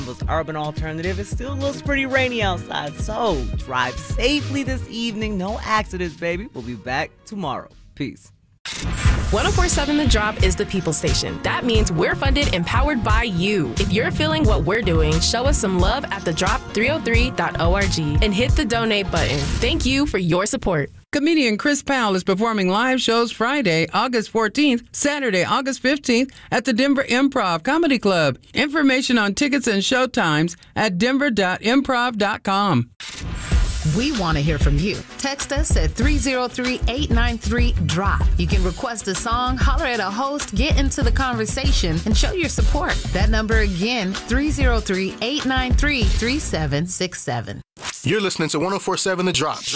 Urban Alternative. It's still a little pretty rainy outside, so drive safely this evening. No accidents, baby. We'll be back tomorrow. Peace. 1047 The Drop is the people station. That means we're funded and powered by you. If you're feeling what we're doing, show us some love at thedrop303.org and hit the donate button. Thank you for your support. Comedian Chris Powell is performing live shows Friday, August 14th, Saturday, August 15th at the Denver Improv Comedy Club. Information on tickets and show times at denver.improv.com. We want to hear from you. Text us at 303-893-DROP. You can request a song, holler at a host, get into the conversation, and show your support. That number again, 303-893-3767. You're listening to 1047 The Drop.